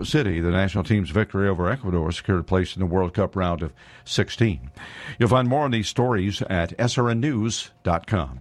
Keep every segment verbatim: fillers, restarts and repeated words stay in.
Mexico City. The national team's victory over Ecuador secured a place in the World Cup round of sixteen. You'll find more on these stories at S R N news dot com.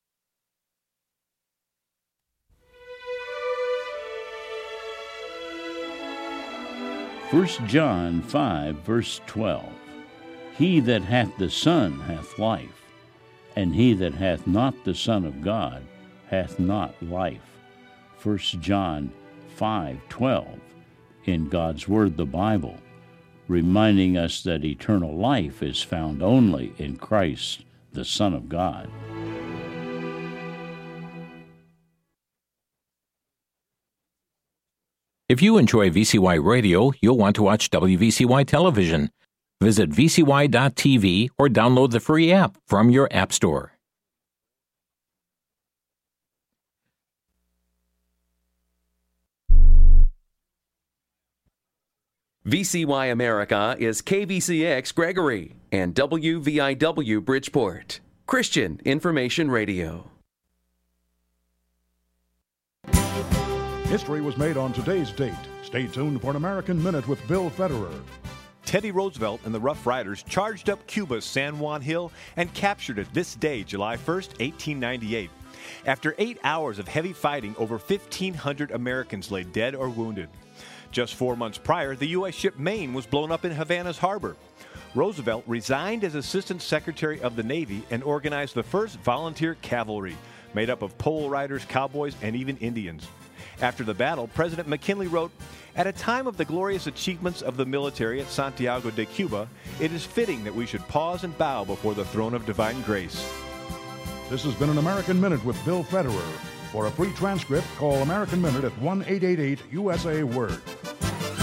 First John five, verse twelve. He that hath the Son hath life, and he that hath not the Son of God hath not life. First John five twelve, in God's Word, the Bible, reminding us that eternal life is found only in Christ, the Son of God. If you enjoy V C Y Radio, you'll want to watch W V C Y Television. Visit V C Y dot T V or download the free app from your app store. V C Y America is K V C X Gregory and W V I W Bridgeport, Christian Information Radio. History was made on today's date. Stay tuned for an American Minute with Bill Federer. Teddy Roosevelt and the Rough Riders charged up Cuba's San Juan Hill and captured it this day, July first, eighteen ninety-eight. After eight hours of heavy fighting, over fifteen hundred Americans lay dead or wounded. Just four months prior, the U S ship Maine was blown up in Havana's harbor. Roosevelt resigned as Assistant Secretary of the Navy and organized the first volunteer cavalry, made up of pole riders, cowboys, and even Indians. After the battle, President McKinley wrote, "At a time of the glorious achievements of the military at Santiago de Cuba, it is fitting that we should pause and bow before the throne of divine grace." This has been an American Minute with Bill Federer. For a free transcript, call American Minute at one eight eight eight U S A Word.